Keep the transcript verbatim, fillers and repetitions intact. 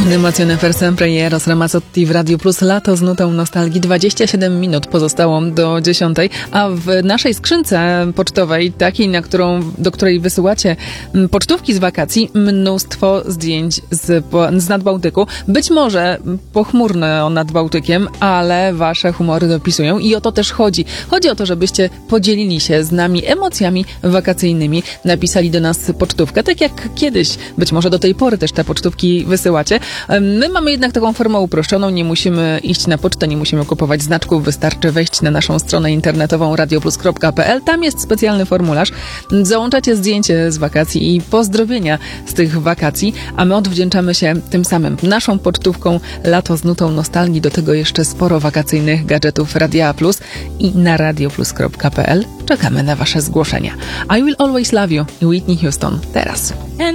Un'emozione per sempre i Eros Ramazzotti w Radiu Plus. Lato z nutą nostalgii. dwadzieścia siedem minut pozostało do dziesiątej, a w naszej skrzynce pocztowej, takiej, na którą, do której wysyłacie pocztówki z wakacji, mnóstwo zdjęć z, z Nadbałtyku. Być może pochmurne nad Bałtykiem, ale wasze humory dopisują i o to też chodzi. Chodzi o to, żebyście podzielili się z nami emocjami wakacyjnymi. Napisali do nas pocztówkę, tak jak kiedyś. Być może do tej pory też te pocztówki wysyłacie. My mamy jednak taką formę uproszczoną, nie musimy iść na pocztę, nie musimy kupować znaczków, wystarczy wejść na naszą stronę internetową radioplus kropka p l. Tam jest specjalny formularz. Załączacie zdjęcie z wakacji i pozdrowienia z tych wakacji, a my odwdzięczamy się tym samym naszą pocztówką Lato z nutą nostalgii. Do tego jeszcze sporo wakacyjnych gadżetów Radia Plus i na radioplus kropka p l czekamy na wasze zgłoszenia. I Will Always Love You i Whitney Houston teraz.